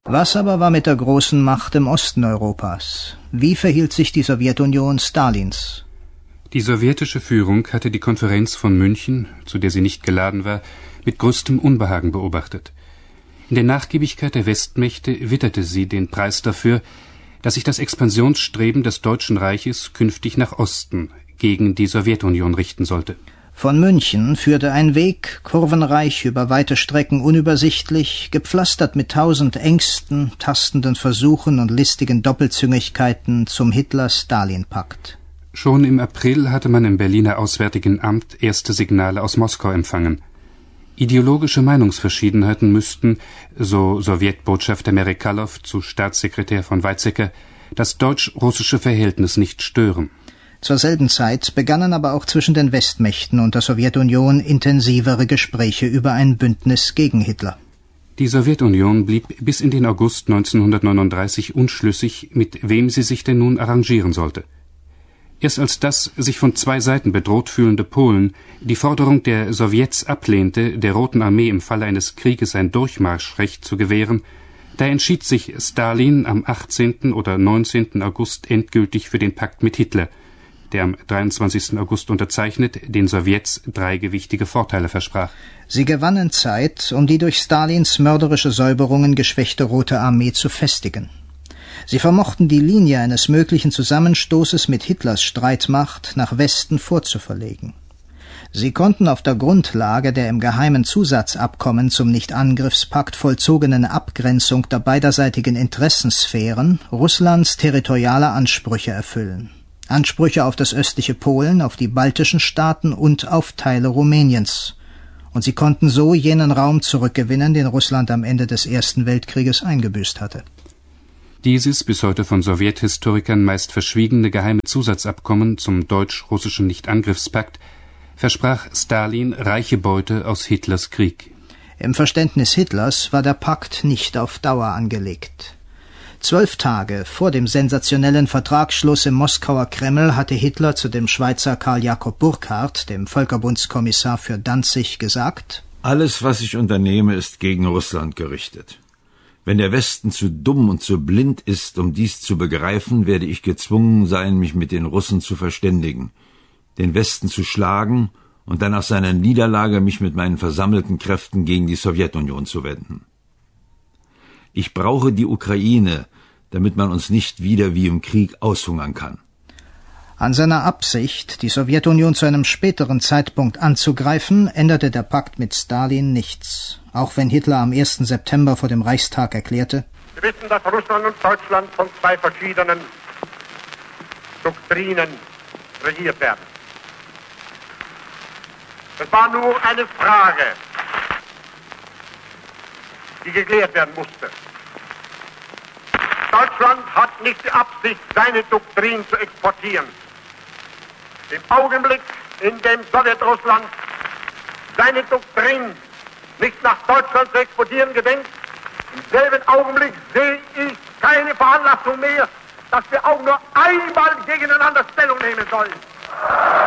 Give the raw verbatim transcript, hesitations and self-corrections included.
Was aber war mit der großen Macht im Osten Europas? Wie verhielt sich die Sowjetunion Stalins? Die sowjetische Führung hatte die Konferenz von München, zu der sie nicht geladen war, mit größtem Unbehagen beobachtet. In der Nachgiebigkeit der Westmächte witterte sie den Preis dafür, dass sich das Expansionsstreben des Deutschen Reiches künftig nach Osten, gegen die Sowjetunion richten sollte. Von München führte ein Weg, kurvenreich, über weite Strecken unübersichtlich, gepflastert mit tausend Ängsten, tastenden Versuchen und listigen Doppelzüngigkeiten zum Hitler-Stalin-Pakt. Schon im April hatte man im Berliner Auswärtigen Amt erste Signale aus Moskau empfangen. Ideologische Meinungsverschiedenheiten müssten, so Sowjetbotschafter Merikalow zu Staatssekretär von Weizsäcker, das deutsch-russische Verhältnis nicht stören. Zur selben Zeit begannen aber auch zwischen den Westmächten und der Sowjetunion intensivere Gespräche über ein Bündnis gegen Hitler. Die Sowjetunion blieb bis in den August neunzehnhundertneununddreißig unschlüssig, mit wem sie sich denn nun arrangieren sollte. Erst als das sich von zwei Seiten bedroht fühlende Polen die Forderung der Sowjets ablehnte, der Roten Armee im Falle eines Krieges ein Durchmarschrecht zu gewähren, da entschied sich Stalin am achtzehnten oder neunzehnten August endgültig für den Pakt mit Hitler, der am dreiundzwanzigsten August unterzeichnet, den Sowjets drei gewichtige Vorteile versprach. Sie gewannen Zeit, um die durch Stalins mörderische Säuberungen geschwächte Rote Armee zu festigen. Sie vermochten die Linie eines möglichen Zusammenstoßes mit Hitlers Streitmacht nach Westen vorzuverlegen. Sie konnten auf der Grundlage der im geheimen Zusatzabkommen zum Nichtangriffspakt vollzogenen Abgrenzung der beiderseitigen Interessensphären Russlands territoriale Ansprüche erfüllen. Ansprüche auf das östliche Polen, auf die baltischen Staaten und auf Teile Rumäniens. Und sie konnten so jenen Raum zurückgewinnen, den Russland am Ende des Ersten Weltkrieges eingebüßt hatte. Dieses bis heute von Sowjethistorikern meist verschwiegene geheime Zusatzabkommen zum deutsch-russischen Nichtangriffspakt versprach Stalin reiche Beute aus Hitlers Krieg. Im Verständnis Hitlers war der Pakt nicht auf Dauer angelegt. Zwölf Tage vor dem sensationellen Vertragsschluss im Moskauer Kreml hatte Hitler zu dem Schweizer Karl Jakob Burckhardt, dem Völkerbundskommissar für Danzig, gesagt: Alles, was ich unternehme, ist gegen Russland gerichtet. Wenn der Westen zu dumm und zu blind ist, um dies zu begreifen, werde ich gezwungen sein, mich mit den Russen zu verständigen, den Westen zu schlagen und dann nach seiner Niederlage mich mit meinen versammelten Kräften gegen die Sowjetunion zu wenden. Ich brauche die Ukraine, damit man uns nicht wieder wie im Krieg aushungern kann. An seiner Absicht, die Sowjetunion zu einem späteren Zeitpunkt anzugreifen, änderte der Pakt mit Stalin nichts. Auch wenn Hitler am ersten September vor dem Reichstag erklärte: Wir wissen, dass Russland und Deutschland von zwei verschiedenen Doktrinen regiert werden. Es war nur eine Frage, die geklärt werden musste. Deutschland hat nicht die Absicht, seine Doktrin zu exportieren. Im Augenblick, in dem Sowjetrussland seine Doktrin nicht nach Deutschland zu exportieren gedenkt, im selben Augenblick sehe ich keine Veranlassung mehr, dass wir auch nur einmal gegeneinander Stellung nehmen sollen.